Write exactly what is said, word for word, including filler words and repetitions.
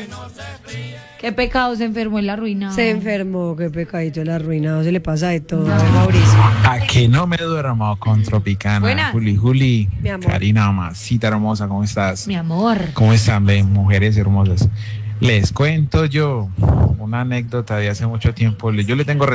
Qué pecado, se enfermó en la ruina. Se enfermó, qué pecadito el arruinado, se le pasa de todo. A ver, Mauricio. A que no me duermo con Tropicana. Buenas. Juli, Juli, Mi amor. Karina, mamacita hermosa, ¿cómo estás? Mi amor. ¿Cómo están, ve, mujeres hermosas? Les cuento yo una anécdota de hace mucho tiempo. Yo le tengo